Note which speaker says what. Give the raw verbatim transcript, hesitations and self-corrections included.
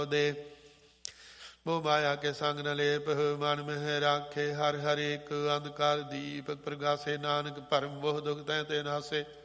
Speaker 1: ਦੇ। ਮੋਹ ਮਾਇਆ ਕੇ ਸੰਗ ਨ ਲੇਪ, ਮਨ ਮਹਿ ਰਾਖੇ ਹਰਿ ਹਰਿ ਇੱਕ। ਅੰਧਕਾਰ ਦੀਪਕ ਪ੍ਰਗਾਸੇ, ਨਾਨਕ ਭਰਮ ਮੋਹ ਦੁਖ ਤੈ ਤੇ ਨਾਸੇ।